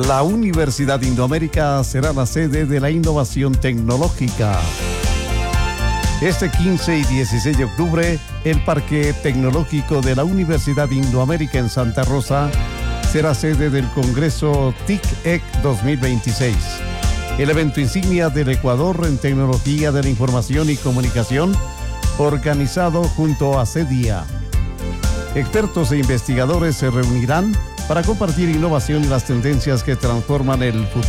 La Universidad Indoamérica será la sede de la innovación tecnológica. Este 15 y 16 de octubre, el Parque Tecnológico de la Universidad Indoamérica en Santa Rosa será sede del Congreso TIC-EC 2026. El evento insignia del Ecuador en tecnología de la información y comunicación, organizado junto a CEDIA. Expertos e investigadores se reunirán para compartir innovación y las tendencias que transforman el futuro.